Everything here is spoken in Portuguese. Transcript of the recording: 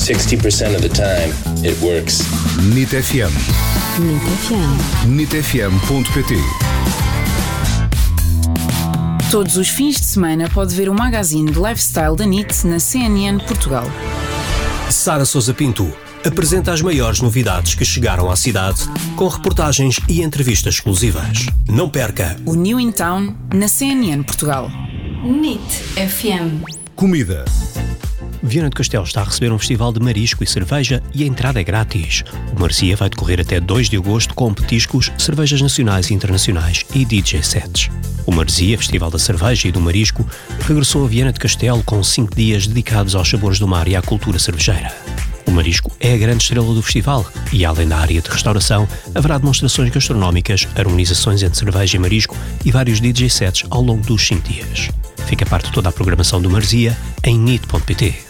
60% of the time, it works. NIT FM. NIT FM. nitfm.pt. Todos os fins de semana pode ver o magazine de lifestyle da NIT na CNN Portugal. Sara Sousa Pinto apresenta as maiores novidades que chegaram à cidade, com reportagens e entrevistas exclusivas. Não perca O New in Town na CNN Portugal. NIT FM. Comida. Viana do Castelo está a receber um festival de marisco e cerveja e a entrada é grátis. O Marzia vai decorrer até 2 de agosto com petiscos, cervejas nacionais e internacionais e DJ sets. O Marzia, Festival da Cerveja e do Marisco, regressou a Viana de Castelo com 5 dias dedicados aos sabores do mar e à cultura cervejeira. O Marisco é a grande estrela do festival e, além da área de restauração, haverá demonstrações gastronómicas, harmonizações entre cerveja e marisco e vários DJ sets ao longo dos 5 dias. Fica parte de toda a programação do Marzia em nit.pt.